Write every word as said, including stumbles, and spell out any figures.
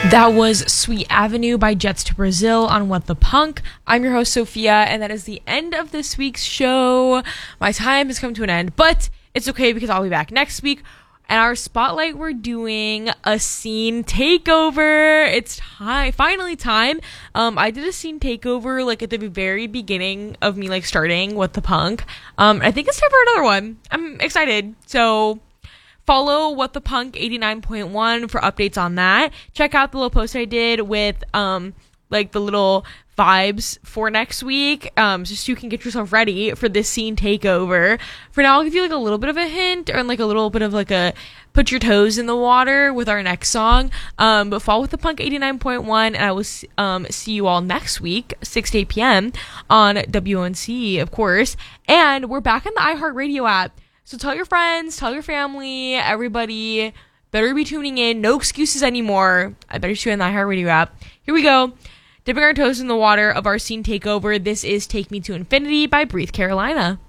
That was Sweet Avenue by Jets to Brazil on What the Punk. I'm your host, Sophia, and that is the end of this week's show. My time has come to an end, but it's okay because I'll be back next week. And our spotlight, we're doing a scene takeover. It's time, finally time. Um, I did a scene takeover like at the very beginning of me like starting What the Punk. Um, I think it's time for another one. I'm excited. So follow What the Punk eighty-nine point one for updates on that. Check out the little post I did with um like the little vibes for next week, um just so you can get yourself ready for this scene takeover. For now, I'll give you like a little bit of a hint or like a little bit of like a put your toes in the water with our next song. Um but follow With the Punk eighty-nine point one, and I will um see you all next week, six to eight p.m. on W O N C, of course. And we're back on the iHeartRadio app. So tell your friends, tell your family, everybody better be tuning in. No excuses anymore. I better show you in the iHeartRadio app. Here we go. Dipping our toes in the water of our scene takeover. This is Take Me to Infinity by Breathe Carolina.